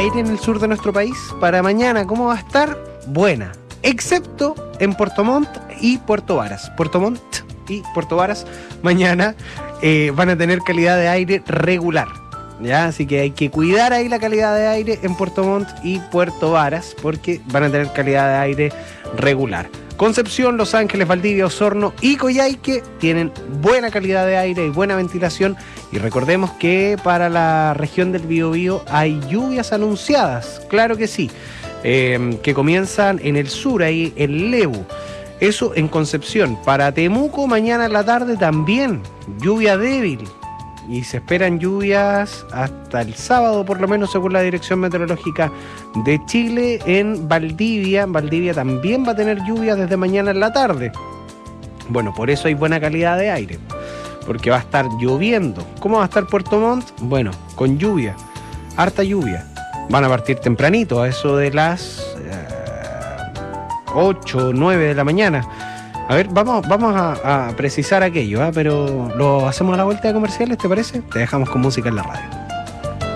aire en el sur de nuestro país. Para mañana, ¿cómo va a estar? Buena, excepto en Puerto Montt y Puerto Varas. Puerto Montt y Puerto Varas mañana van a tener calidad de aire regular, ¿ya? Así que hay que cuidar ahí la calidad de aire en Puerto Montt y Puerto Varas, porque van a tener calidad de aire regular. Concepción, Los Ángeles, Valdivia, Osorno y Coyhaique tienen buena calidad de aire y buena ventilación. Y recordemos que para la región del Biobío hay lluvias anunciadas, claro que sí, que comienzan en el sur, ahí en Lebu. Eso en Concepción. Para Temuco, mañana en la tarde también lluvia débil. Y se esperan lluvias hasta el sábado, por lo menos según la Dirección Meteorológica de Chile. En Valdivia también va a tener lluvias desde mañana en la tarde. Bueno, por eso hay buena calidad de aire, porque va a estar lloviendo. ¿Cómo va a estar Puerto Montt? Bueno, con lluvia, harta lluvia. Van a partir tempranito, a eso de las 8 o 9 de la mañana. A ver, vamos a precisar aquello, pero lo hacemos a la vuelta de comerciales, ¿te parece? Te dejamos con música en la radio.